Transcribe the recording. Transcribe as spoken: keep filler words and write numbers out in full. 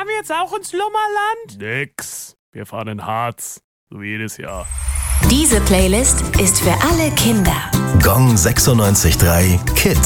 wir jetzt auch ins Lummerland? Nix. Wir fahren in Harz. So wie jedes Jahr. Diese Playlist ist für alle Kinder. Gong sechsundneunzig Komma drei Kids.